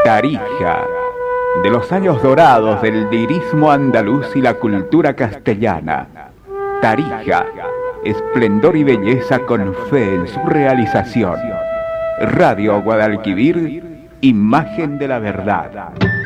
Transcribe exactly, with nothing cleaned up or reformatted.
Tarija, de los años dorados del lirismo andaluz y la cultura castellana. Tarija, esplendor y belleza con fe en su realización. Radio Guadalquivir, imagen de la verdad.